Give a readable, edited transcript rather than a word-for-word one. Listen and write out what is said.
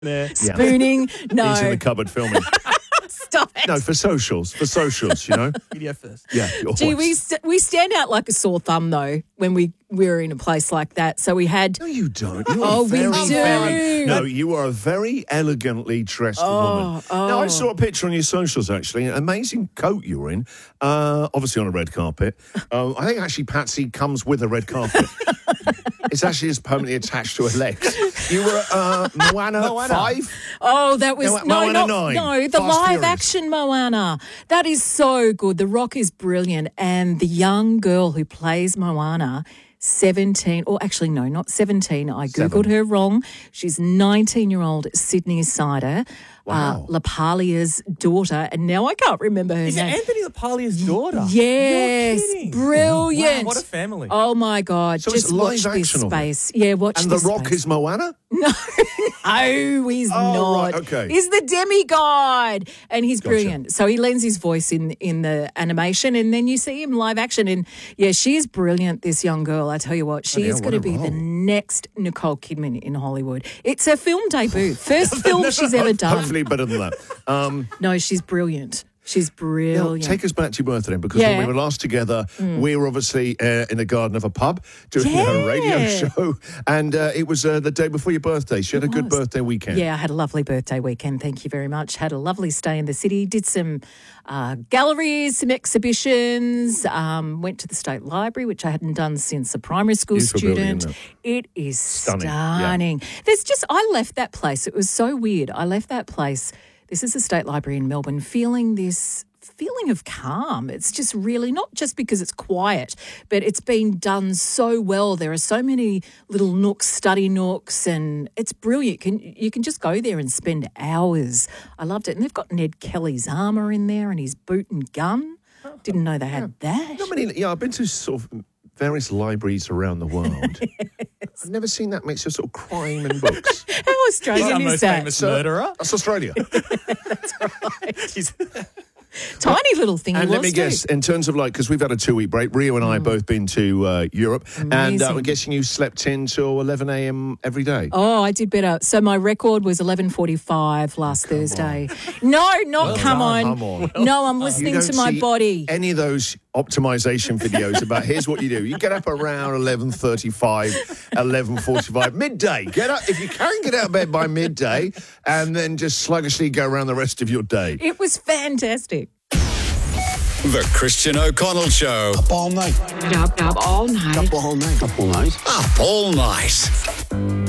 there. Spooning. No. He's in the cupboard filming. Stop it. No, for socials, you know. Video first. Yeah. Gee, always. we stand out like a sore thumb, though, when we were in a place like that. So we had... No, you don't. You're Oh, a very, we do. very... No, you are a very elegantly dressed woman. Now, I saw a picture on your socials, actually. An amazing coat you were in, obviously on a red carpet. I think, actually, Patsy comes with a red carpet. It's actually just permanently attached to her legs. You were at Moana 5? Oh, that was... Moana 9. No, the Fast live Furious. action Moana. That is so good. The Rock is brilliant. And the young girl who plays Moana... 17, or actually, no, not 17. I Googled her wrong. She's 19-year-old Sydney Sider, Wow. LaPalia's daughter, and now I can't remember her Is it name. Anthony LaPalia's daughter? Yes, You're kidding. brilliant. Wow, what a family. Oh, my God. So just it's live watch this action of it? space. Yeah, watch And The this Rock space. is Moana? No, he's Oh, not. right, okay. He's the demigod, and he's brilliant. So he lends his voice in the animation, and then you see him live action. And yeah, she's brilliant. This young girl, I tell you what, she is going to be the next Nicole Kidman in Hollywood. It's her film debut, first film she's ever done. Hopefully better than that. No, she's brilliant. She's Now, brilliant. take us back to your birthday, because when we were last together, we were obviously in the garden of a pub doing a radio show, and it was the day before your birthday. So you had a good birthday weekend. Yeah, I had a lovely birthday weekend. Thank you very much. Had a lovely stay in the city. Did some galleries, some exhibitions. Went to the State Library, which I hadn't done since a primary school Beautiful building, student. isn't It is Stunning, stunning. yeah. There's just, I left that place. It was so weird. I left that place. This is the State Library in Melbourne, feeling this feeling of calm. It's just really, not just because it's quiet, but it's been done so well. There are so many little nooks, study nooks, and it's brilliant. You can just go there and spend hours. I loved it. And they've got Ned Kelly's armour in there and his boot and gun. Didn't know they had that. I mean, I've been to sort of various libraries around the world. I've never seen that mix of sort of crime and books. How Australian Our is most that? famous murderer. That's Australia. Tiny little thing he And was let me guess, in terms of because we've had a 2-week break, Rio and I have both been to Europe, and Amazing. I'm guessing you slept in till 11 a.m. every day. Oh, I did better. So my record was 11:45 last Thursday. No, not come on. Come on. No, I'm You listening don't to my see body. any of those optimization videos about here's what you do. You get up around 11:35, 11:45, midday. Get up if you can get out of bed by midday, and then just sluggishly go around the rest of your day. It was fantastic. The Christian O'Connell Show. Up all night. Up all night. Up all night. Up all night. Up all night.